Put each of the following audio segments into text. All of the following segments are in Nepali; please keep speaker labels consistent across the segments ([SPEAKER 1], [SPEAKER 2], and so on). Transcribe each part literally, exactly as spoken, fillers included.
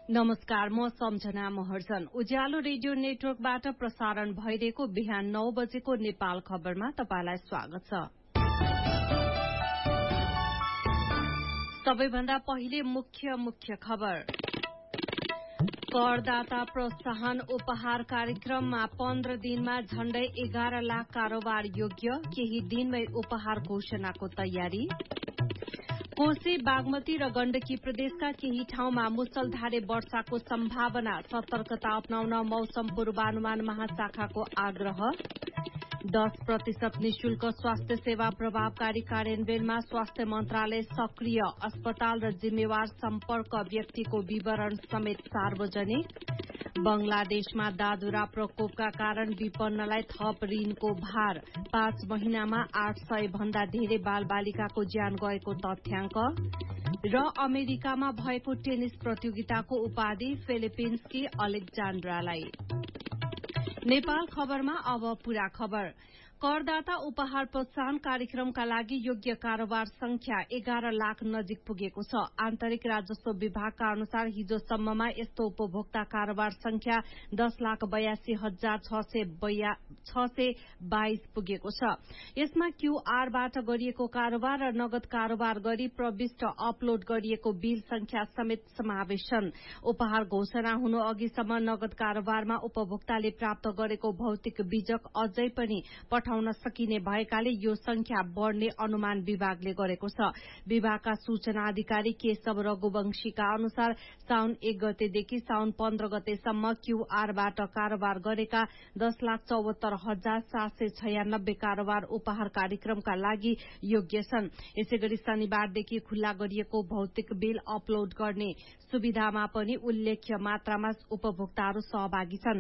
[SPEAKER 1] नमस्कार, म सम्झना महर्जन। उज्यालो रेडियो नेटवर्कबाट प्रसारण भइरहेको बिहान नौ बजेको नेपाल खबरमा तपाईंलाई स्वागत छ। सबैभन्दा पहिले मुख्य मुख्य खबर। करदाता प्रोत्साहन उपहार कार्यक्रममा पन्ध्र दिनमा झण्डै एघार लाख कारोबार योग्य, केही दिनमै उपहार घोषणाको तयारी। कोशी, बागमती र गण्डकी प्रदेशका केही ठाउँमा मुसलधारे वर्षाको सम्भावना, सतर्कता अपनाउन मौसम पूर्वानुमान महाशाखाको आग्रह। दस प्रतिशत निशुल्क स्वास्थ्य सेवा प्रभावकारी कार्यान्वयनमा स्वास्थ्य मन्त्रालय सक्रिय, अस्पताल र जिम्मेवार सम्पर्क व्यक्तिको विवरण समेत सार्वजनिक। बंगलादेशमा दादुरा प्रकोपका कारण विपन्नलाई थप ऋणको भार, पाँच महिनामा आठ सय भन्दा धेरै बाल बालिकाको ज्यान गएको तथ्याङ्क। र अमेरिकामा भएको टेनिस प्रतियोगिताको उपाधि फिलिपिन्सकी अलेक्जान्ड्रालाई। नेपाल खबरमा अब पूरा खबर। करदाता उपहार प्रोत्साहन कार्यक्रमका लागि योग्य कारोबार संख्या एघार लाख नजिक पुगेको छ। आन्तरिक राजस्व विभागका अनुसार हिजोसम्ममा यस्तो उपभोक्ता कारोबार संख्या दस लाख बयासी हजार छ सय बाइस पुगेको छ। यसमा क्यूआरबाट गरिएको कारोबार र नगद कारोबार गरी प्रविष्ट अपलोड गरिएको बिल संख्या समेत समावेश छन्। उपहार घोषणा हुनु अघिसम्म नगद कारोबारमा उपभोक्ताले प्राप्त गरेको भौतिक बीजक अझै पनि पठाउन सकिने भएकाले यो संख्या बढ़ने अनुमान विभागले गरेको छ। विभागका सूचना अधिकारी केशव रघुवंशीका अनुसार साउन एक गतेदेखि साउन पन्ध्र गतेसम्म क्यूआरबाट कारोबार गरेका दस लाख चौहत्तर हजार सात सय छयानब्बे कारोबार उपहार कार्यक्रमका लागि योग्य छन्। यसैगरी शनिबारदेखि खुल्ला गरिएको भौतिक बिल अपलोड गर्ने सुविधामा पनि उल्लेख्य मात्रामा उपभोक्ताहरू सहभागी छन्।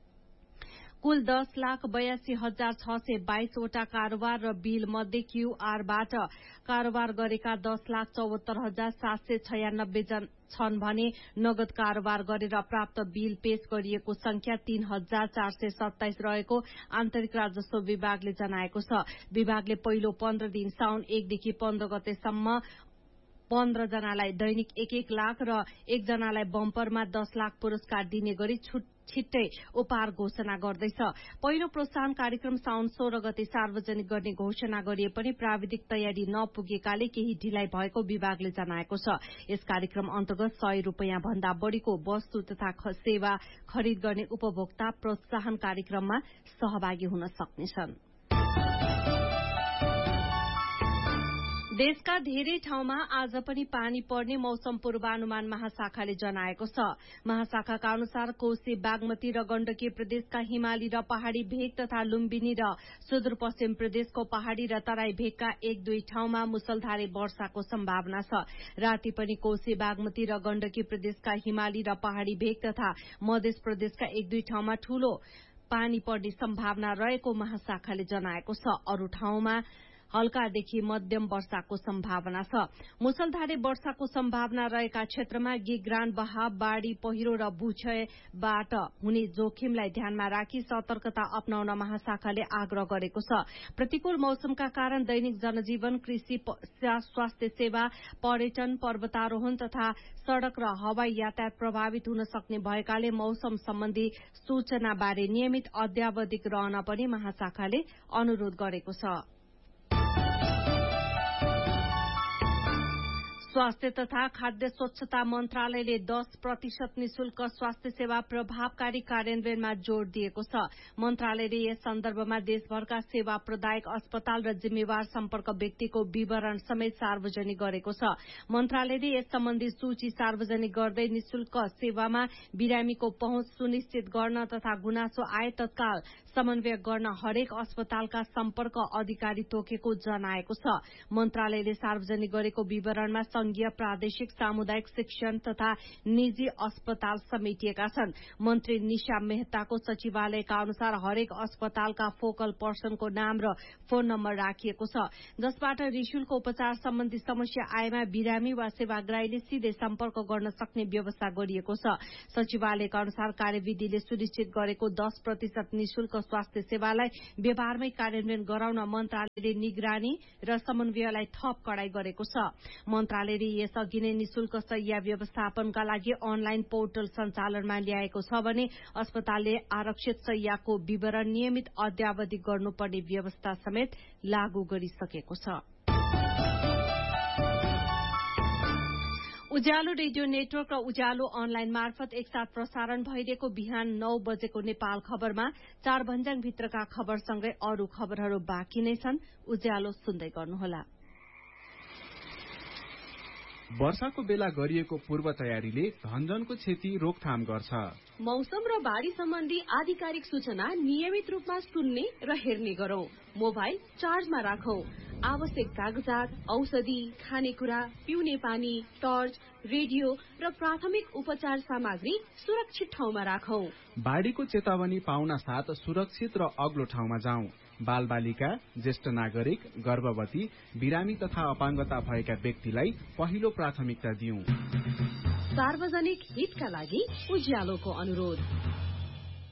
[SPEAKER 1] कुल दस लाख बयासी हजार छ सय बाइसवटा कारोबार र बिल मध्ये क्यूआरबाट कारोबार गरेका दस लाख चौहत्तर हजार सात सय छयानब्बे जन छन् भने नगद कारोबार गरेर प्राप्त बिल पेश गरिएको संख्या तीन हजार चार सय सत्ताइस रहेको आन्तरिक राजस्व विभागले जनाएको छ। विभागले पहिलो पन्ध्र दिन साउन एकदेखि पन्ध्र गतेसम्म पन्ध्र जनालाई दैनिक एक एक लाख र एकजनालाई बम्परमा दस लाख पुरस्कार दिने गरी छिट्टै उपहार घोषणा गर्दैछ। पहिलो प्रोत्साहन कार्यक्रम साउन सोह्र गते सार्वजनिक गर्ने घोषणा गरिए पनि प्राविधिक तयारी नपुगेकाले केही ढिलाइ भएको विभागले जनाएको छ। यस कार्यक्रम अन्तर्गत सय रूपियाँ भन्दा बढ़ीको वस्तु तथा सेवा खरिद गर्ने उपभोक्ता प्रोत्साहन कार्यक्रममा सहभागी हुन सक्नेछन्। देशका धेरै ठाउँमा आज पनि पानी पर्ने मौसम पूर्वानुमान महाशाखाले जनाएको छ। महाशाखाका अनुसार कोशी, बागमती र गण्डकी प्रदेशका हिमाली र पहाड़ी भेग तथा लुम्बिनी र सुदूरपश्चिम प्रदेशको पहाड़ी र तराई भेगका एक दुई ठाउँमा मुसलधारे वर्षाको सम्भावना छ। राति पनि कोशी, बागमती र गण्डकी प्रदेशका हिमाली र पहाड़ी भेग तथा मध्य प्रदेशका एक दुई ठाउँमा ठूलो पानी पर्ने सम्भावना रहेको महाशाखाले जनाएको छ। अरू ठाउँमा हल्कादेखि मध्यम वर्षाको सम्भावना छ। मुसलधारे वर्षाको सम्भावना रहेका क्षेत्रमा गिगरान बहाव, बाढ़ी पहिरो र भूक्षयबाट हुने जोखिमलाई ध्यानमा राखी सतर्कता अपनाउन महाशाखाले आग्रह गरेको छ। प्रतिकूल मौसमका कारण दैनिक जनजीवन, कृषि, स्वास्थ्य सेवा, पर्यटन, पर्वतारोहण तथा सड़क र हवाई यातायात प्रभावित हुन सक्ने भएकाले मौसम सम्बन्धी सूचना बारे नियमित अद्यावधिक रहन पनि महाशाखाले अनुरोध गरेको छ। स्वास्थ्य तथा खाद्य स्वच्छता मन्त्रालयले दस प्रतिशत निशुल्क स्वास्थ्य सेवा प्रभावकारी कार्यान्वयनमा जोड़ दिएको छ। मन्त्रालयले यस सन्दर्भमा देशभरका सेवा प्रदायक अस्पताल र जिम्मेवार सम्पर्क व्यक्तिको विवरण समेत सार्वजनिक गरेको छ। मन्त्रालयले यस सम्बन्धी सूची सार्वजनिक गर्दै निशुल्क सेवामा बिरामीको पहुँच सुनिश्चित गर्न तथा गुनासो आए तत्काल समन्वय गर्न हरेक अस्पतालका सम्पर्क अधिकारी तोकेको जनाएको छ। मन्त्रालयले सार्वजनिक गरेको विवरणमा संघीय, प्रादेशिक, सामुदायिक, शिक्षण तथा निजी अस्पताल समेटिएका छन्। मन्त्री निशा मेहताको सचिवालयका अनुसार हरेक अस्पतालका फोकल पर्सनको नाम र फोन नम्बर राखिएको छ, जसबाट निशुल्क उपचार सम्बन्धी समस्या आएमा बिरामी वा सेवाग्राहीले सीधै सम्पर्क गर्न सक्ने व्यवस्था गरिएको छ। सचिवालयका अनुसार कार्यविधिले सुनिश्चित गरेको दस प्रतिशत निशुल्क स्वास्थ्य सेवालाई व्यवहारमै कार्यान्वयन गराउन मन्त्रालयले निगरानी र समन्वयलाई थप कडाई गरेको छ। मन्त्रालय मन्त्रालयले यसअघि नै निशुल्क शैय्या व्यवस्थापनका लागि अनलाइन पोर्टल सञ्चालनमा ल्याएको छ भने अस्पतालले आरक्षित शैय्याको विवरण नियमित अद्यावधि गर्नुपर्ने व्यवस्था समेत लागू गरिसकेको छ। उज्यालो रेडियो नेटवर्क र उज्यालो अनलाइन मार्फत एकसाथ प्रसारण भइरहेको बिहान नौ बजेको नेपाल खबरमा चार भन्ज्याङ भित्रका खबरसँगै अरू खबरहरू बाँकी नै छन्। उज्यालो सुन्दै गर्नुहोला।
[SPEAKER 2] वर्षाको बेला गरिएको पूर्व तयारीले धनजनको क्षति रोकथाम गर्छ।
[SPEAKER 3] मौसम र बाढ़ी सम्बन्धी आधिकारिक सूचना नियमित रूपमा सुन्ने र हेर्ने गरौं। मोबाइल चार्जमा राखौं। आवश्यक कागजात, औषधि, खानेकुरा, पिउने पानी, टर्च, रेडियो र प्राथमिक उपचार सामग्री सुरक्षित ठाउँमा राखौं।
[SPEAKER 2] बाढ़ीको चेतावनी पाउन साथ सुरक्षित र अग्लो ठाउँमा जाउँ। बाल बालिका, ज्येष्ठ नागरिक, गर्भवती, बिरामी तथा अपाङ्गता भएका व्यक्तिलाई पहिलो प्राथमिकता दिउँ।
[SPEAKER 3] सार्वजनिक हितका लागि उज्यालोको अनुरोध।